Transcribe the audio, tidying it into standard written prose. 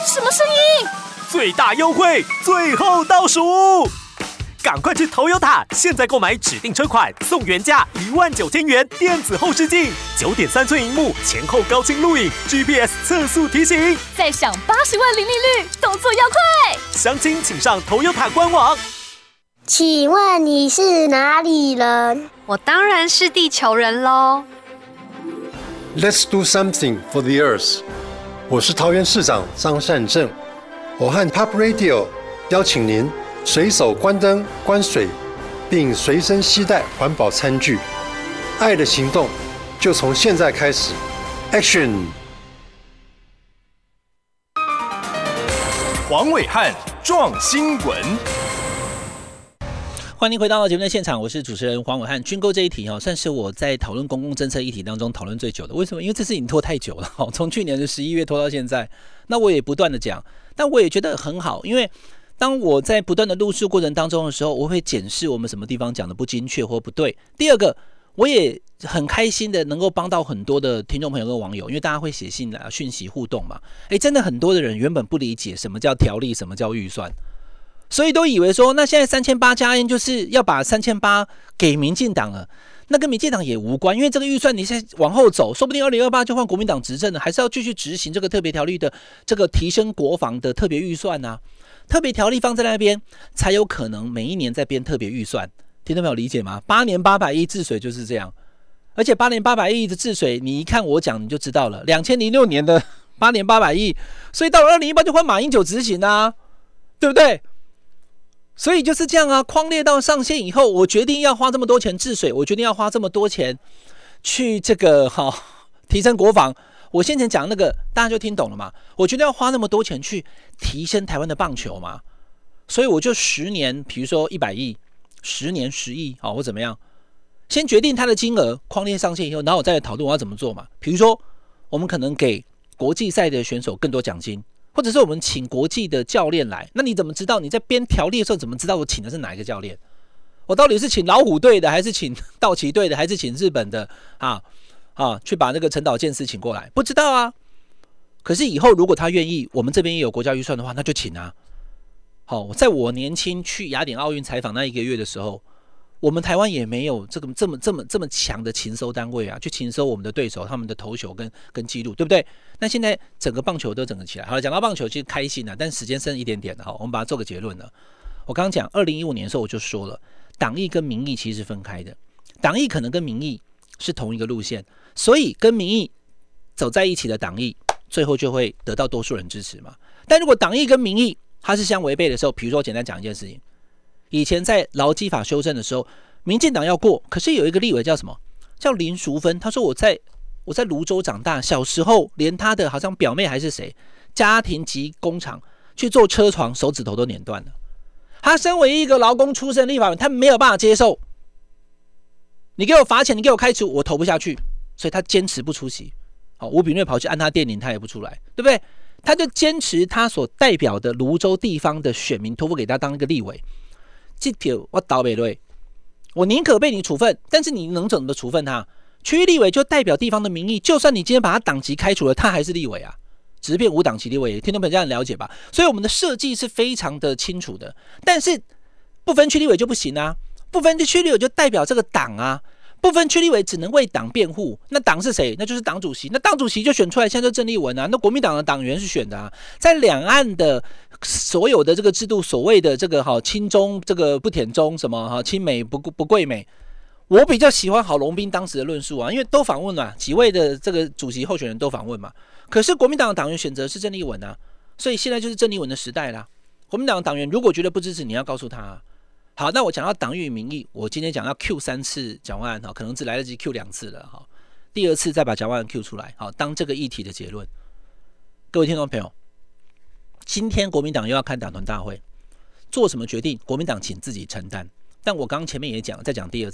什么声音？ 最大优惠，最后倒数！赶快去Toyota，现在购买指定车款送原价19000元电子后视镜，9.3寸萤幕，前后高清录影 ，GPS 测速提醒， 再享80万零利率，动作要快！ 详情请上Toyota官网。 请问你是哪里人？ 我当然是地球人咯。 Let's do something for the earth。我是桃园市长张善政，我和 Pop Radio 邀请您随手关灯、关水，并随身携带环保餐具。爱的行动就从现在开始 ，Action！ 黄伟汉撞新闻。 欢迎回到节目的现场，我是主持人黄伟汉。军购这一题算是我在讨论公共政策议题当中讨论最久的。为什么？因为这事情拖太久了，从去年的11月拖到现在。那我也不断的讲，但我也觉得很好，因为当我在不断的录制过程当中的时候，我会检视我们什么地方讲的不精确或不对。第二个，我也很开心的能够帮到很多的听众朋友跟网友，因为大家会写信来讯息互动嘛。真的很多的人原本不理解什么叫条例，什么叫预算。所以都以为说，那现在38加 N 就是要把3800给民进党了，那跟民进党也无关，因为这个预算你现在往后走，说不定2028就换国民党执政了，还是要继续执行这个特别条例的这个提升国防的特别预算啊。特别条例放在那边，才有可能每一年在编特别预算。听众朋友理解吗？8年800亿治水就是这样，而且8年800亿的治水，你一看我讲你就知道了。2006年的8年800亿，所以到了2018就换马英九执行啊，对不对？所以就是这样啊，匡列到上线以后，我决定要花这么多钱治水，我决定要花这么多钱去这个提升国防。我先前讲那个大家就听懂了嘛，我决定要花那么多钱去提升台湾的棒球嘛，所以我就10年，比如说100亿，10年10亿，或怎么样，先决定它的金额，匡列上线以后，然后我再来讨论我要怎么做嘛。比如说我们可能给国际赛的选手更多奖金，或者是我们请国际的教练来，那你怎么知道？你在编条例的时候怎么知道我请的是哪一个教练？我到底是请老虎队的，还是请道奇队的，还是请日本的去把那个陈岛健司请过来？不知道啊。可是以后如果他愿意，我们这边也有国家预算的话，那就请啊。在我年轻去雅典奥运采访那1个月的时候，我们台湾也没有这么强的勤收单位啊，去勤收我们的对手他们的投球跟记录，对不对？那现在整个棒球都整个起来。好了，讲到棒球其实开心啊，但时间剩一点点了，我们把它做个结论了。我刚刚讲2015年的时候我就说了，党意跟民意其实是分开的，党意可能跟民意是同一个路线，所以跟民意走在一起的党意，最后就会得到多数人支持嘛。但如果党意跟民意它是相违背的时候，比如说简单讲一件事情，以前在劳基法修正的时候，民进党要过，可是有一个立委叫什么？叫林淑芬，他说我在泸州长大，小时候连他的好像表妹还是谁，家庭级工厂去做车床，手指头都碾断了。他身为一个劳工出身的立法委员，他没有办法接受，你给我罚钱，你给我开除，我投不下去，所以他坚持不出席。吴秉叡跑去按他电铃，他也不出来，对不对？他就坚持他所代表的泸州地方的选民托付给他当一个立委。这条我倒不对，我宁可被你处分，但是你能怎么处分他？区域立委就代表地方的民意，就算你今天把他党籍开除了，他还是立委啊，只是变无党籍立委。听众朋友这样了解吧？所以我们的设计是非常的清楚的，但是不分区立委就不行啊，不分区立委就代表这个党啊。不分区立委只能为党辩护，那党是谁？那就是党主席。那党主席就选出来，现在就郑丽文啊。那国民党的党员是选的啊。在两岸的所有的这个制度，所谓的这个亲中这个不舔中，什么亲美不贵美，我比较喜欢郝龙斌当时的论述啊，因为都访问嘛，几位的这个主席候选人都访问嘛。可是国民党的党员选择是郑丽文啊，所以现在就是郑丽文的时代啦。国民党的党员如果觉得不支持，你要告诉他啊。好，那我讲到党与民意，我今天讲要 Q 3次蒋万安，可能只来得及 Q 2次了，第二次再把蒋万安 Q 出来，当这个议题的结论。各位听众朋友，今天国民党又要开党团大会，做什么决定，国民党请自己承担。但我刚刚前面也讲，再讲第二次。